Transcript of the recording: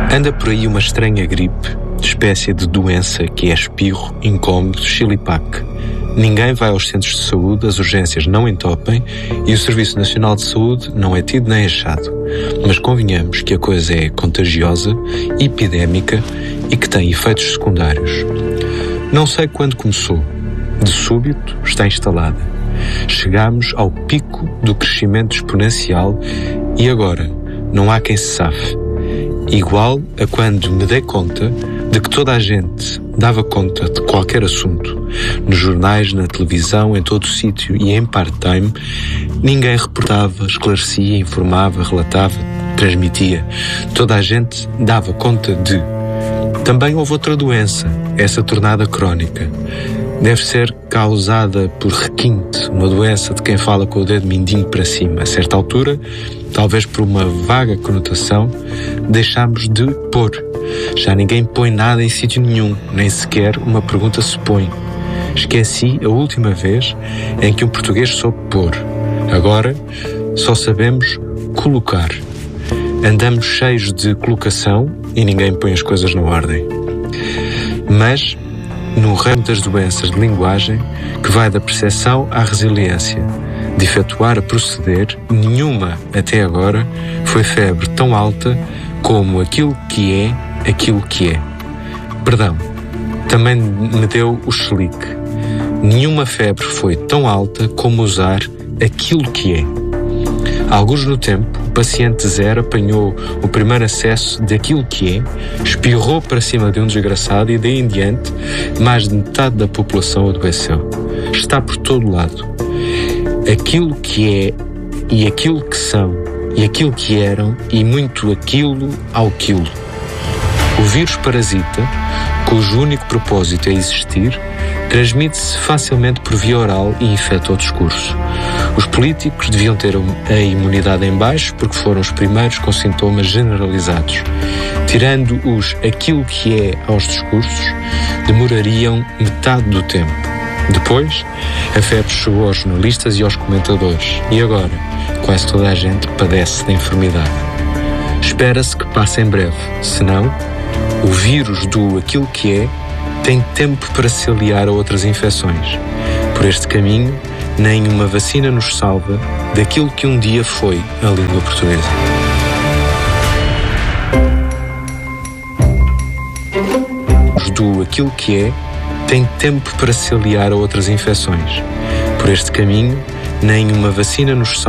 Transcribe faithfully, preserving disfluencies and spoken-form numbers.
Anda por aí uma estranha gripe, espécie de doença que é espirro, incômodo, chilipaque. Ninguém vai aos centros de saúde, as urgências não entopem e o Serviço Nacional de Saúde não é tido nem achado. Mas convenhamos que a coisa é contagiosa, epidémica e que tem efeitos secundários. Não sei quando começou. De súbito está instalada. Chegámos ao pico do crescimento exponencial e agora não há quem se safe. Igual a quando me dei conta de que toda a gente dava conta de qualquer assunto. Nos jornais, na televisão, em todo o sítio e em part-time, ninguém reportava, esclarecia, informava, relatava, transmitia. Toda a gente dava conta de. Também houve outra doença, essa tornada crónica. Deve ser causada por requinte, uma doença de quem fala com o dedo mindinho para cima. A certa altura, talvez por uma vaga conotação, deixámos de pôr. Já ninguém põe nada em sítio nenhum, nem sequer uma pergunta se põe. Esqueci a última vez em que um português soube pôr. Agora só sabemos colocar. Andamos cheios de colocação e ninguém põe as coisas na ordem. Mas no ramo das doenças de linguagem, que vai da percepção à resiliência, de efetuar a proceder, nenhuma até agora foi febre tão alta como aquilo que é aquilo que é. Perdão, também me deu o chelique. Nenhuma febre foi tão alta como usar aquilo que é. Alguns no tempo, o paciente zero apanhou o primeiro acesso daquilo que é, espirrou para cima de um desgraçado e daí em diante mais de metade da população adoeceu. Está por todo lado. Aquilo que é e aquilo que são e aquilo que eram e muito aquilo ao quilo. O vírus parasita, cujo único propósito é existir, transmite-se facilmente por via oral e infecta o discurso. Os políticos deviam ter a imunidade em baixo porque foram os primeiros com sintomas generalizados. Tirando os aquilo que é aos discursos, demorariam metade do tempo. Depois, a febre chegou aos jornalistas e aos comentadores. E agora, quase toda a gente padece da enfermidade. Espera-se que passe em breve, senão, o vírus do aquilo que é tem tempo para se aliar a outras infecções. Por este caminho, nenhuma vacina nos salva daquilo que um dia foi a língua portuguesa. Do aquilo que é tem tempo para se aliar a outras infecções. Por este caminho, nenhuma vacina nos salva